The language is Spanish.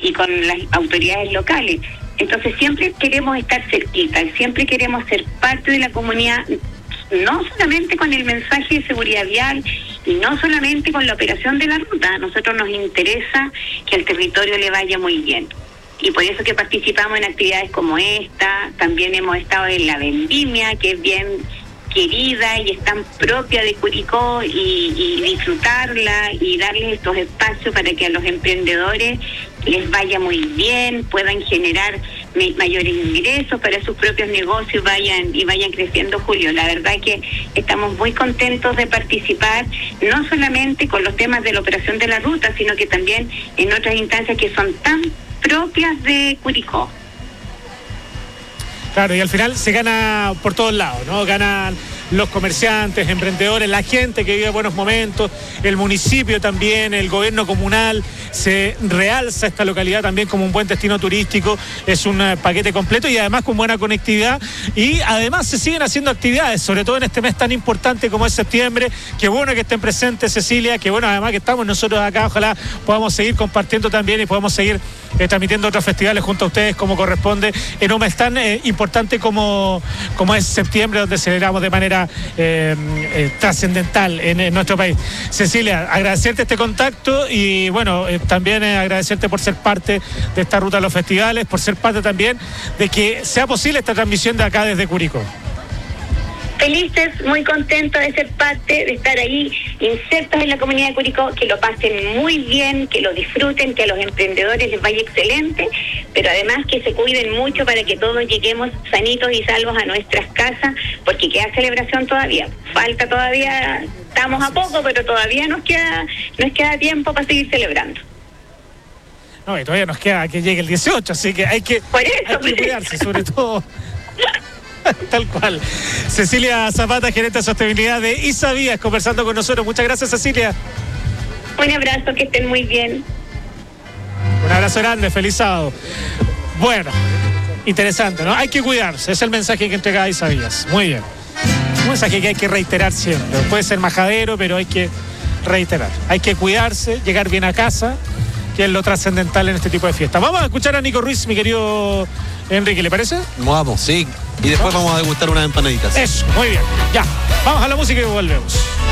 y con las autoridades locales. Entonces siempre queremos estar cerquita, siempre queremos ser parte de la comunidad, no solamente con el mensaje de seguridad vial y no solamente con la operación de la ruta. A nosotros nos interesa que al territorio le vaya muy bien. Y por eso que participamos en actividades como esta. También hemos estado en la vendimia, que es bien querida y es tan propia de Curicó, y disfrutarla y darles estos espacios para que a los emprendedores les vaya muy bien, puedan generar mayores ingresos para sus propios negocios y vayan creciendo, Julio. La verdad que estamos muy contentos de participar, no solamente con los temas de la operación de la ruta, sino que también en otras instancias que son tan propias de Curicó. Claro, y al final se gana por todos lados, ¿no? Ganan los comerciantes, emprendedores, la gente que vive buenos momentos, el municipio también, el gobierno comunal, se realza esta localidad también como un buen destino turístico, es un paquete completo y además con buena conectividad, y además se siguen haciendo actividades, sobre todo en este mes tan importante como es septiembre. Qué bueno que estén presentes, Cecilia, qué bueno además que estamos nosotros acá, ojalá podamos seguir compartiendo también y podamos seguir transmitiendo otros festivales junto a ustedes como corresponde en un mes tan importante como es septiembre, donde celebramos de manera trascendental en nuestro país. Cecilia, agradecerte este contacto y bueno, también agradecerte por ser parte de esta ruta de los festivales, por ser parte también de que sea posible esta transmisión de acá desde Curicó. Felices, muy contentos de ser parte, de estar ahí insertos en la comunidad de Curicó, que lo pasen muy bien, que lo disfruten, que a los emprendedores les vaya excelente, pero además que se cuiden mucho para que todos lleguemos sanitos y salvos a nuestras casas, porque queda celebración todavía, falta todavía, estamos a poco, pero todavía nos queda tiempo para seguir celebrando. No, y todavía nos queda que llegue el 18, así que hay que cuidarse, sobre todo. Tal cual. Cecilia Zapata, gerente de sostenibilidad de Isavías, conversando con nosotros. Muchas gracias, Cecilia. Un abrazo, que estén muy bien. Un abrazo grande, feliz sábado. Bueno, interesante, ¿no? Hay que cuidarse, es el mensaje que entrega Isavías. Muy bien. Un mensaje que hay que reiterar siempre. Puede ser majadero, pero hay que reiterar. Hay que cuidarse, llegar bien a casa, que es lo trascendental en este tipo de fiestas. Vamos a escuchar a Nico Ruiz, mi querido Enrique, ¿le parece? Vamos, sí. Y después vamos a degustar unas empanaditas. Eso, muy bien. Ya, vamos a la música y volvemos.